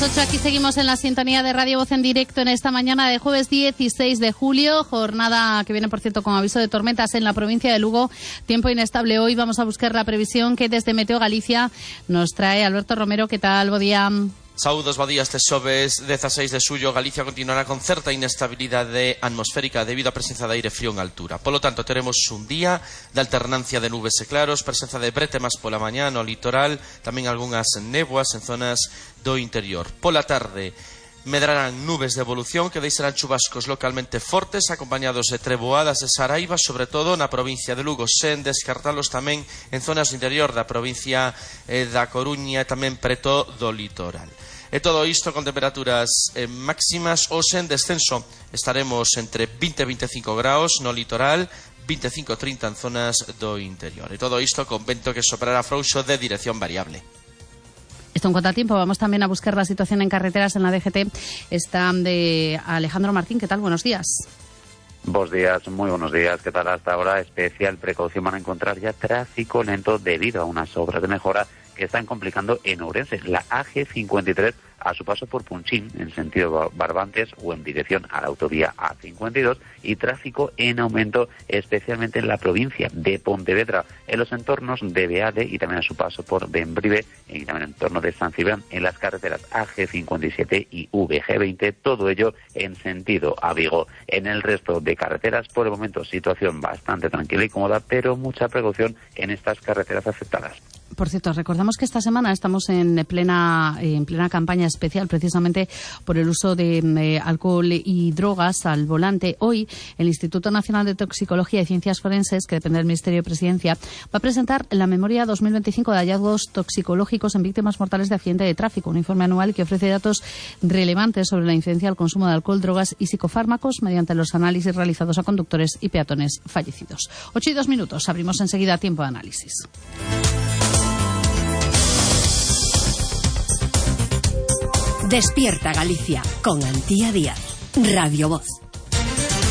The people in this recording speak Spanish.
8, aquí seguimos en la sintonía de Radio Voz en directo en esta mañana de jueves 16 de julio, jornada que viene, por cierto, con aviso de tormentas en la provincia de Lugo, tiempo inestable hoy. Vamos a buscar la previsión que desde Meteo Galicia nos trae Alberto Romero. ¿Qué tal? Bo día. Saúdos, bo día. Este xoves 16 de xullo Galicia continuará con certa inestabilidade atmosférica debido á presenza de aire frío en altura. Polo tanto, teremos un día de alternancia de nubes e claros, presenza de bretemas pola mañá no litoral, tamén algunhas néboas en zonas do interior. Pola tarde medrarán nubes de evolución que deixarán chubascos localmente fortes acompañados de treboadas e saraivas, sobre todo na provincia de Lugo, sen descartalos tamén en zonas do interior da provincia da Coruña e tamén preto do litoral. E todo isto con temperaturas máximas ou sen descenso. Estaremos entre 20 e 25 graus no litoral, 25-30 en zonas do interior. E todo isto con vento que soprará frouxo de dirección variable. Esto en cuanto a tiempo. Vamos también a buscar la situación en carreteras en la DGT. Está de Alejandro Martín. ¿Qué tal? Buenos días. Buenos días, muy buenos días. ¿Qué tal hasta ahora? Especial precaución van a encontrar ya tráfico lento debido a unas obras de mejora que están complicando en Ourense. La AG53 a su paso por Punchín, en sentido Barbantes o en dirección a la autovía A52, y tráfico en aumento especialmente en la provincia de Pontevedra, en los entornos de Beade y también a su paso por Bembrive y también en el entorno de San Cibrán, en las carreteras AG57 y VG20, todo ello en sentido a Vigo. En el resto de carreteras, por el momento, situación bastante tranquila y cómoda, pero mucha precaución en estas carreteras afectadas. Por cierto, recordamos que esta semana estamos en plena campaña especial precisamente por el uso de alcohol y drogas al volante. Hoy el Instituto Nacional de Toxicología y Ciencias Forenses, que depende del Ministerio de Presidencia, va a presentar la memoria 2025 de hallazgos toxicológicos en víctimas mortales de accidente de tráfico, un informe anual que ofrece datos relevantes sobre la incidencia del consumo de alcohol, drogas y psicofármacos mediante los análisis realizados a conductores y peatones fallecidos. 8 y 2 minutos. Abrimos enseguida tiempo de análisis. Despierta Galicia con Antía Díaz, Radio Voz.